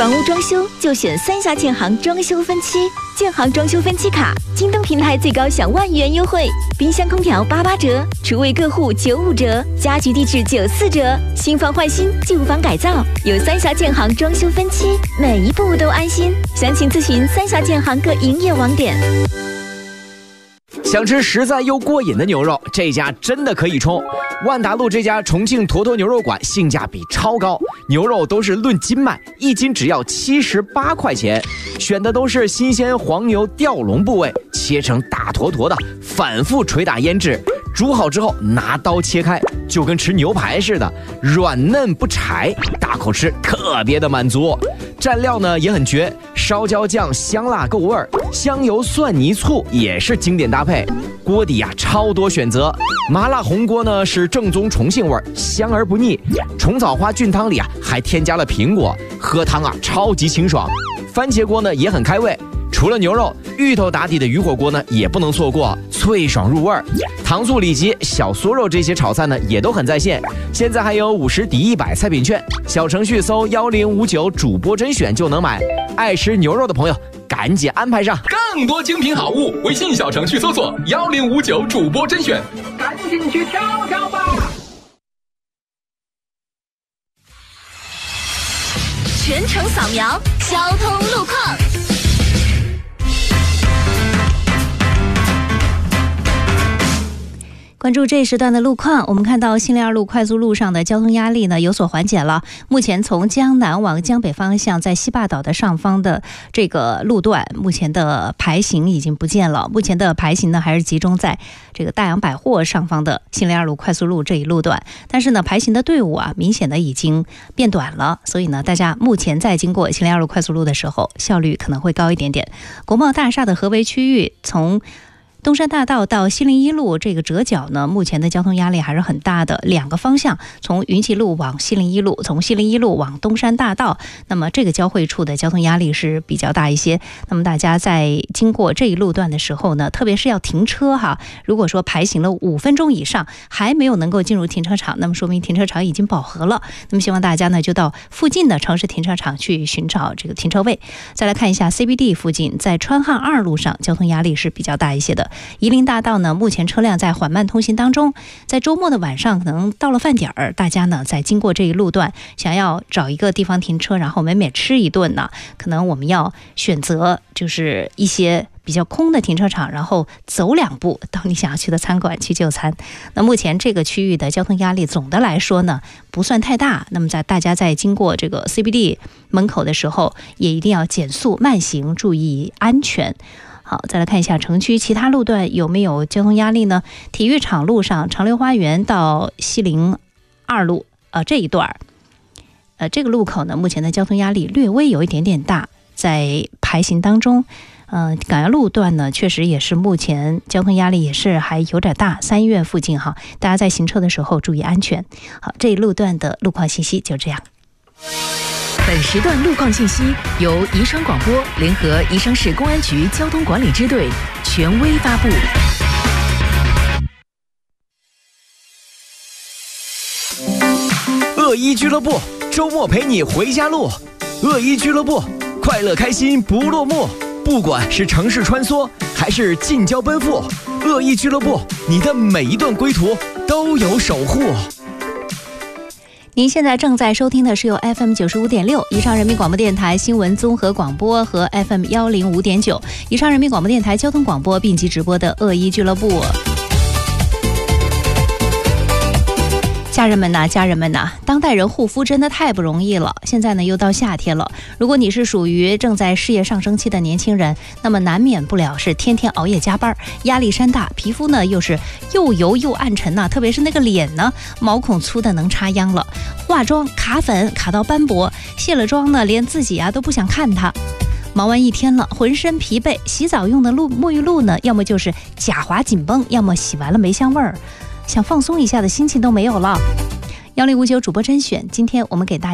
房屋装修就选三峡建行装修分期，建行装修分期卡，京东平台最高享10000元优惠，冰箱空调88折，厨卫各户95折，家居地质94折，新房换新，旧房改造，有三峡建行装修分期，每一步都安心。详情咨询三峡建行各营业网点。 想吃实在又过瘾的牛肉，这家真的可以冲。万达路这家重庆坨坨牛肉馆性价比超高，牛肉都是论斤卖，1斤只要78块钱，选的都是新鲜黄牛吊龙部位，切成大坨坨的，反复捶打腌制，煮好之后拿刀切开，就跟吃牛排似的，软嫩不柴，大口吃特别的满足。蘸料呢也很绝，烧椒酱香辣够味儿，香油蒜泥醋也是经典搭配。锅底超多选择，麻辣红锅呢是正宗重庆味儿，香而不腻。虫草花菌汤里还添加了苹果，喝汤超级清爽。番茄锅呢也很开胃。除了牛肉，芋头打底的鱼火锅呢也不能错过，脆爽入味儿。糖醋里脊、小酥肉这些炒菜呢也都很在线。现在还有50抵100菜品券，小程序搜1059主播甄选就能买。爱吃牛肉的朋友赶紧安排上。 更多精品好物，微信小程序搜索1059主播甄选，赶紧去挑挑吧。 全程扫描交通路况。关注这一时段的路况，我们看到新6路快速路上的交通压力呢有所缓解了。目前从江南往江北方向，在西坝岛的上方的这个路段，目前的排行已经不见了。目前的排行呢还是集中在这个大洋百货上方的新6路快速路这一路段，但是呢排行的队伍明显的已经变短了，所以呢大家目前在经过新6路快速路的时候，效率可能会高一点点。国贸大厦的合围区域，从东山大道到101路这个折角呢，目前的交通压力还是很大的。2个方向，从云集路往101路，从101路往东山大道，那么这个交汇处的交通压力是比较大一些。那么大家在经过这一路段的时候呢，特别是要停车如果说排行了5分钟以上还没有能够进入停车场，那么说明停车场已经饱和了。那么希望大家呢就到附近的城市停车场去寻找这个停车位。再来看一下 CBD 附近，在川汉2路上交通压力是比较大一些的。夷陵大道呢，目前车辆在缓慢通行当中。在周末的晚上，可能到了饭点儿，大家呢在经过这一路段，想要找一个地方停车，然后美美吃一顿呢，可能我们要选择就是一些比较空的停车场，然后走2步到你想要去的餐馆去就餐。那目前这个区域的交通压力总的来说呢不算太大。那么大家在经过这个 CBD 门口的时候，也一定要减速慢行，注意安全。好，再来看一下城区其他路段有没有交通压力呢？体育场路上，长流花园到102路这一段这个路口呢，目前的交通压力略微有一点点大，在排行当中。港阳路段呢，确实也是目前交通压力也是还有点大。3医院附近大家在行车的时候注意安全。好，这一路段的路况信息就这样。 本时段路况信息由宜昌广播联合宜昌市公安局交通管理支队权威发布。 恶一俱乐部周末陪你回家路，恶一俱乐部快乐开心不落幕。不管是城市穿梭还是近郊奔赴，恶一俱乐部你的每一段归途都有守护。 您现在正在收听的是由 FM 95.6宜昌人民广播电台新闻综合广播和 FM 105.9宜昌人民广播电台交通广播并机直播的恶一俱乐部。家人们呐，当代人护肤真的太不容易了。现在呢又到夏天了，如果你是属于正在事业上升期的年轻人，那么难免不了是天天熬夜加班，压力山大，皮肤呢又是又油又暗沉特别是那个脸呢，毛孔粗的能插秧了，化妆卡粉卡到斑驳，卸了妆呢连自己都不想看它。忙完一天了，浑身疲惫，洗澡用的沐浴露呢，要么就是假滑紧绷，要么洗完了没香味儿，想放松一下的心情都没有了。1059主播甄选，今天我们给大家